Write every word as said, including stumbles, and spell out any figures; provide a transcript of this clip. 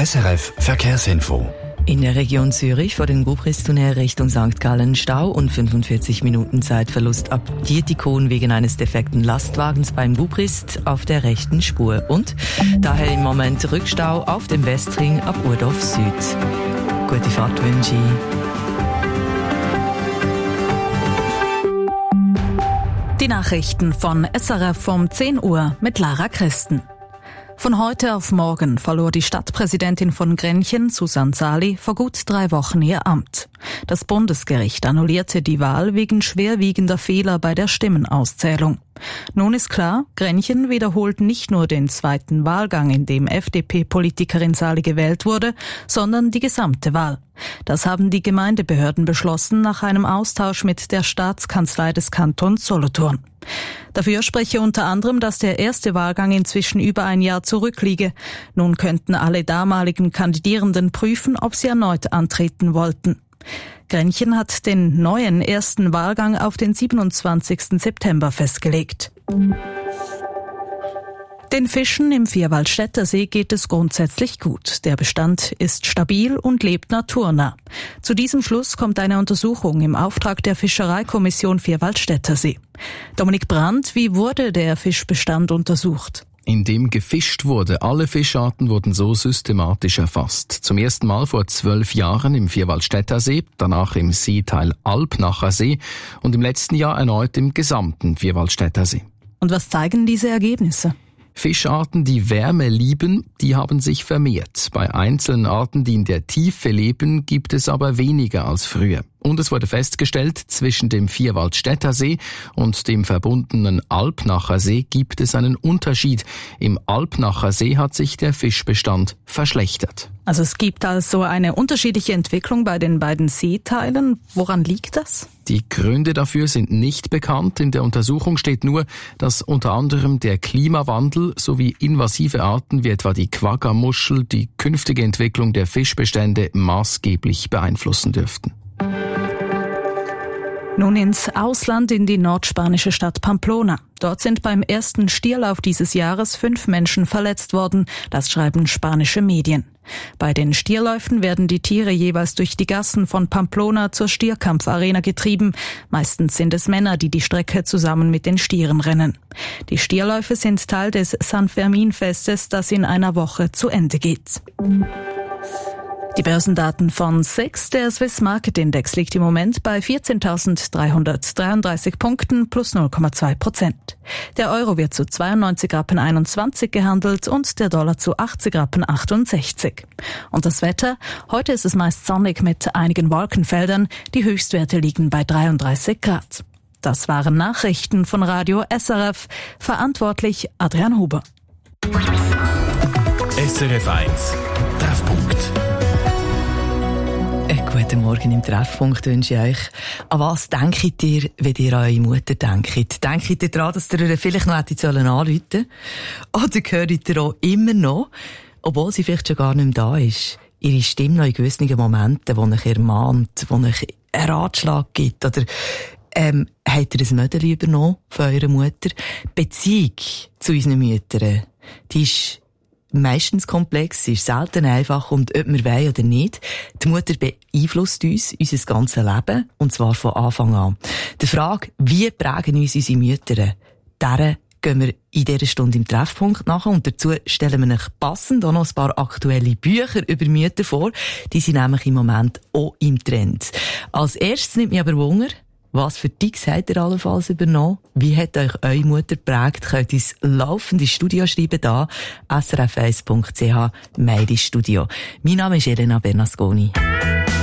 S R F Verkehrsinfo. In der Region Zürich vor den Gubrist-Tunnel Richtung Sankt Gallen Stau und fünfundvierzig Minuten Zeitverlust ab Dietikon wegen eines defekten Lastwagens beim Gubrist auf der rechten Spur. Und daher im Moment Rückstau auf dem Westring ab Urdorf Süd. Gute Fahrt wünsche ich. Die Nachrichten von S R F um zehn Uhr mit Lara Christen. Von heute auf morgen verlor die Stadtpräsidentin von Grenchen, Susanne Sali, vor gut drei Wochen ihr Amt. Das Bundesgericht annullierte die Wahl wegen schwerwiegender Fehler bei der Stimmenauszählung. Nun ist klar, Grenchen wiederholt nicht nur den zweiten Wahlgang, in dem F D P-Politikerin Sali gewählt wurde, sondern die gesamte Wahl. Das haben die Gemeindebehörden beschlossen nach einem Austausch mit der Staatskanzlei des Kantons Solothurn. Dafür spreche unter anderem, dass der erste Wahlgang inzwischen über ein Jahr zurückliege. Nun könnten alle damaligen Kandidierenden prüfen, ob sie erneut antreten wollten. Grenchen hat den neuen ersten Wahlgang auf den siebenundzwanzigsten September festgelegt. Den Fischen im Vierwaldstätter See geht es grundsätzlich gut. Der Bestand ist stabil und lebt naturnah. Zu diesem Schluss kommt eine Untersuchung im Auftrag der Fischereikommission Vierwaldstätter See. Dominik Brandt, wie wurde der Fischbestand untersucht? Indem gefischt wurde. Alle Fischarten wurden so systematisch erfasst. Zum ersten Mal vor zwölf Jahren im Vierwaldstätter See, danach im Seeteil Alpnacher See und im letzten Jahr erneut im gesamten Vierwaldstätter See. Und was zeigen diese Ergebnisse? Fischarten, die Wärme lieben, die haben sich vermehrt. Bei einzelnen Arten, die in der Tiefe leben, gibt es aber weniger als früher. Und es wurde festgestellt, zwischen dem Vierwaldstätter See und dem verbundenen Alpnacher See gibt es einen Unterschied. Im Alpnacher See hat sich der Fischbestand verschlechtert. Also es gibt also eine unterschiedliche Entwicklung bei den beiden Seeteilen. Woran liegt das? Die Gründe dafür sind nicht bekannt. In der Untersuchung steht nur, dass unter anderem der Klimawandel sowie invasive Arten wie etwa die Quagga-Muschel die künftige Entwicklung der Fischbestände maßgeblich beeinflussen dürften. Nun ins Ausland, in die nordspanische Stadt Pamplona. Dort sind beim ersten Stierlauf dieses Jahres fünf Menschen verletzt worden, das schreiben spanische Medien. Bei den Stierläufen werden die Tiere jeweils durch die Gassen von Pamplona zur Stierkampfarena getrieben. Meistens sind es Männer, die die Strecke zusammen mit den Stieren rennen. Die Stierläufe sind Teil des San Fermin-Festes, das in einer Woche zu Ende geht. Die Börsendaten von S I X, der Swiss Market Index, liegt im Moment bei vierzehntausenddreihundertdreiunddreißig Punkten plus null Komma zwei Prozent. Der Euro wird zu zweiundneunzig Rappen einundzwanzig gehandelt und der Dollar zu achtzig Rappen achtundsechzig. Und das Wetter? Heute ist es meist sonnig mit einigen Wolkenfeldern. Die Höchstwerte liegen bei dreiunddreißig Grad. Das waren Nachrichten von Radio S R F. Verantwortlich Adrian Huber. S R F eins Treffpunkt. Guten Morgen im Treffpunkt wünsche ich euch. An was denkt ihr, wenn ihr an eure Mutter denkt? Denkt ihr daran, dass ihr ihr vielleicht noch hätte anrufen sollen? Oder hört ihr auch immer noch, obwohl sie vielleicht schon gar nicht mehr da ist, ihre Stimme noch in gewissen Momenten, wo euch ermahnt, wo euch einen Ratschlag gibt? Oder ähm, habt ihr ein Mödeli übernommen von eurer Mutter? Die Beziehung zu unseren Müttern, die ist meistens komplex, ist selten einfach und ob wir wollen oder nicht. Die Mutter beeinflusst uns, unser ganzes Leben, und zwar von Anfang an. Die Frage, wie prägen uns unsere Mütter, deren gehen wir in dieser Stunde im Treffpunkt nach und dazu stellen wir euch passend auch noch ein paar aktuelle Bücher über Mütter vor. Die sind nämlich im Moment auch im Trend. Als erstes nimmt mich aber Wunder, was für Tipps habt ihr allenfalls übernommen? Wie hat euch eure Mutter geprägt? Könnt ihr ins laufende Studio schreiben, da s r f eins punkt c h Meidi Studio. Mein Name ist Elena Bernasconi.